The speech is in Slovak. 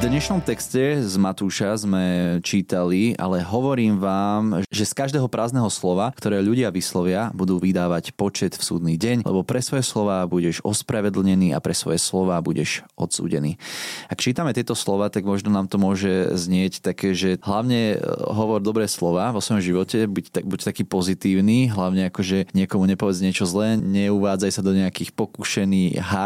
V dnešnom texte z Matúša sme čítali, ale hovorím vám, že z každého prázdneho slova, ktoré ľudia vyslovia, budú vydávať počet v súdny deň, lebo pre svoje slova budeš ospravedlnený a pre svoje slova budeš odsúdený. Ak čítame tieto slova, tak možno nám to môže znieť také, že hlavne hovor dobré slova vo svojom živote, buď taký pozitívny, hlavne akože niekomu nepovedz niečo zlé, neuvádzaj sa do nejakých pokušení